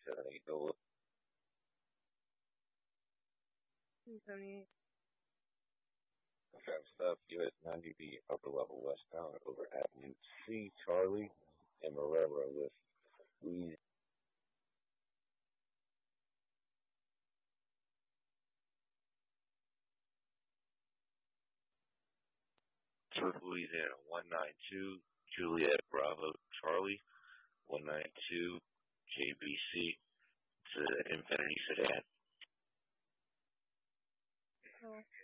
78 Nola. 78. Traffic stop, US 90B, upper level westbound over Avenue C, Charlie, and Marrero with Louisiana. Louisiana 192, Juliet Bravo, Charlie, 192, JBC, to Infinity Sedan. Oh.